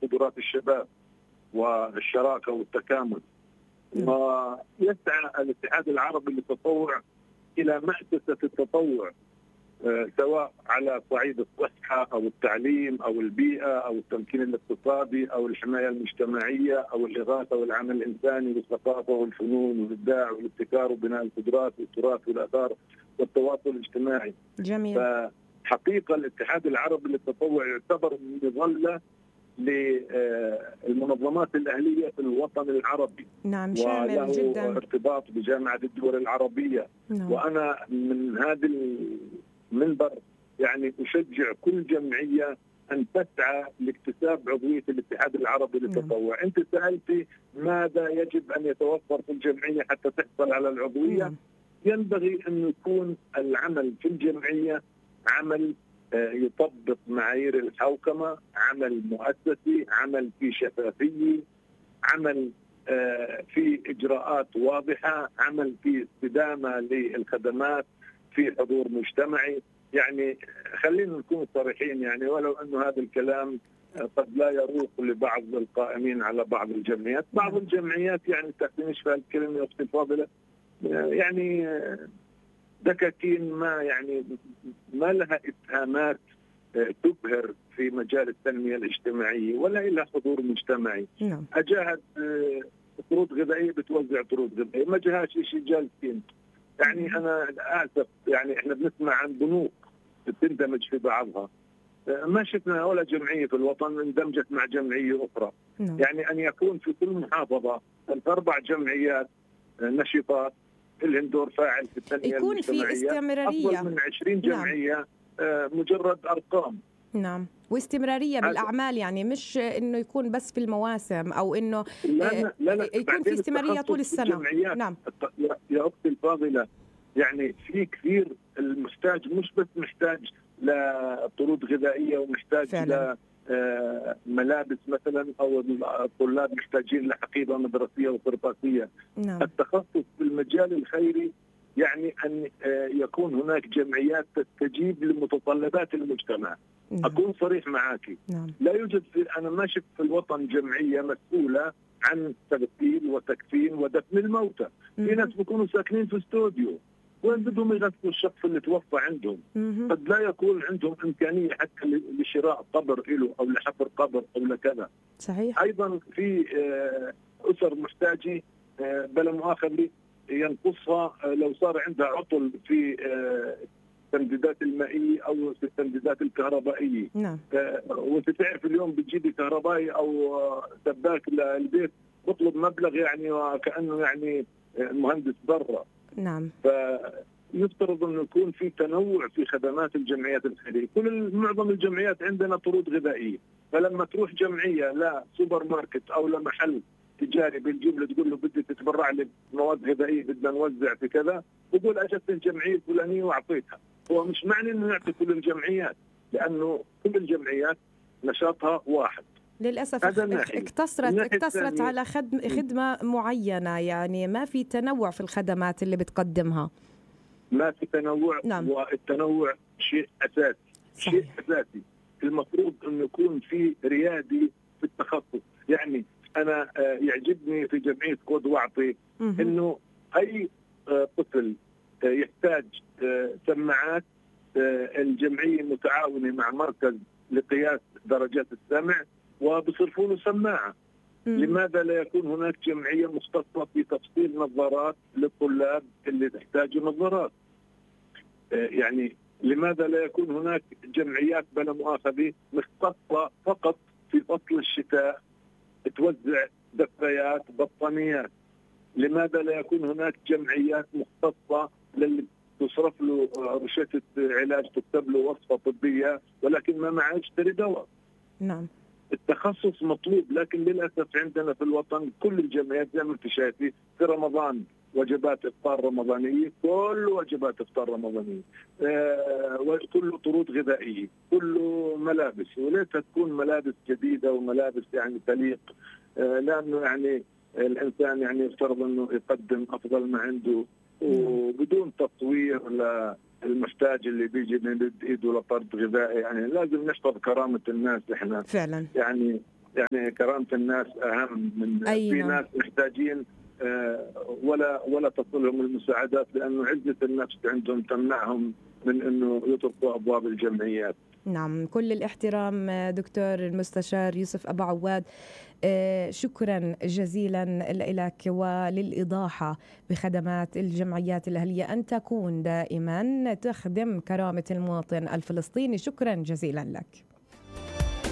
قدرات الشباب والشراكة والتكامل. ويسعى الاتحاد العربي للتطوع إلى مأسسة التطوع، سواء على صعيد الصحة أو التعليم أو البيئة أو التمكين الاقتصادي أو الحماية المجتمعية أو الإغاثة والعمل الإنساني والثقافة والفنون والإبداع والابتكار وبناء القدرات والتراث والآثار والتواصل الاجتماعي. جميل. فحقيقة الاتحاد العربي للتطوع يعتبر مظلة للمنظمات الأهلية في الوطن العربي. نعم، شامل جدا، وله ارتباط بجامعة الدول العربية. نعم. وأنا من هذا المنبر يعني أشجع كل جمعية أن تسعى لاكتساب عضوية الاتحاد العربي للتطوع. نعم. أنت سألتي ماذا يجب أن يتوفر في الجمعية حتى تحصل على العضوية. نعم. ينبغي أن يكون العمل في الجمعية عمل يطبق معايير الحوكمة، عمل مؤسسي، عمل في شفافية، عمل في إجراءات واضحة، عمل في استدامة للخدمات، في حضور مجتمعي. يعني خلينا نكون صريحين، يعني ولو أنه هذا الكلام قد لا يروق لبعض القائمين على بعض الجمعيات. بعض الجمعيات يعني تحتمش في الكلمة أختي الفاضلة يعني دكاكين، ما لها إسهامات تبهر في مجال التنمية الاجتماعية ولا إلا حضور مجتمعي. نعم. أجاهد طرود غذائية بتوزع طرود غذائية، ما جاهاش شيء جالسين. يعني أنا آسف، يعني إحنا بنسمع عن بنوك بتندمج في بعضها، ما شفنا ولا جمعية في الوطن اندمجت مع جمعية أخرى. يعني أن يكون في كل محافظة 4 جمعيات نشطات لهم دور فاعل في التنمية الاجتماعية، يكون في استمرارية أفضل من 20 جمعية مجرد أرقام. نعم، واستمرارية بالأعمال، يعني مش إنه يكون بس في المواسم أو إنه لا يكون في استمرارية طول السنة. نعم. يا أختي الفاضلة، يعني في كثير المحتاج مش بس محتاج لطرود غذائية ومحتاج فعلا ملابس مثلا، أو الطلاب محتاجين لحقيبة مدرسية وقرطاسية. نعم. التخصص في المجال الخيري يعني أن يكون هناك جمعيات تستجيب لمتطلبات المجتمع. نعم. أكون صريح معك. نعم. لا يوجد أنا ما شفت في الوطن جمعية مسؤولة عن تغسيل وتكفين ودفن الموتى. في ناس بيكونوا ساكنين في استوديو، وين بدهم يغسلوا الشخص اللي توفى عندهم؟ قد لا يكون عندهم إمكانية حتى لشراء قبر له أو لحفر قبر أو لكذا. صحيح. أيضا في أسر محتاجة بلا مؤاخذة ينقصها لو صار عندها عطل في التمديدات المائية أو في التمديدات الكهربائية. نعم. وانت تعرف اليوم بتجيبي كهربائي أو سباك للبيت بطلب مبلغ يعني وكأنه يعني مهندس برا. نعم. فيفترض أنه يكون في تنوع في خدمات الجمعيات الخيرية. معظم الجمعيات عندنا طرود غذائية، فلما تروح جمعية لا سوبر ماركت أو لمحل تجاري بالجملة تقول له بدي تتبرع لي مواد غذائية بدنا نوزع في كذا، بقول أجت الجمعية الفلانية وأعطيتها. هو مش معنى إنه يعطي كل الجمعيات، لأنه كل الجمعيات نشاطها واحد. للأسف اقتصرت على خدمة معينة، يعني ما في تنوع في الخدمات اللي بتقدمها. ما في تنوع. نعم. والتنوع شيء أساسي. صحيح. شيء أساسي. المفروض أنه يكون في ريادي في التخصص. يعني أنا يعجبني في جمعية كود واعطي أنه أي طفل يحتاج سماعات، الجمعية متعاونة مع مركز لقياس درجات السمع وبصرفوا له سماعة. لماذا لا يكون هناك جمعية مختصة في تفصيل نظارات للطلاب اللي تحتاجوا نظارات؟ يعني لماذا لا يكون هناك جمعيات بلا مؤاخذة مختصة فقط في فصل الشتاء توزع دفايات بطانيات؟ لماذا لا يكون هناك جمعيات مختصة للي تصرف له روشتة علاج، تكتب له وصفة طبية ولكن ما معه يشتري دواء؟ نعم. التخصص مطلوب، لكن للأسف عندنا في الوطن كل الجمعيات زي ما انت شايفي في رمضان وجبات إفطار رمضانية، كل وجبات إفطار رمضانية، وكله طرود غذائية، كله ملابس، وليتها تكون ملابس جديدة وملابس يعني تليق، لأنه يعني الإنسان يعني يفترض أنه يقدم أفضل ما عنده وبدون تطوير المحتاج اللي بيجي من ايده لطرد غذائي. يعني لازم نحفظ كرامة الناس احنا فعلا. يعني يعني كرامة الناس أهم من في ناس محتاجين ولا تصلهم المساعدات، لأنه عزة النفس عندهم تمنعهم من أنه يطرقوا أبواب الجمعيات. نعم، كل الاحترام دكتور المستشار يوسف أبو عواد، شكرا جزيلا لك وللإيضاح بخدمات الجمعيات الأهلية أن تكون دائما تخدم كرامة المواطن الفلسطيني. شكرا جزيلا لك.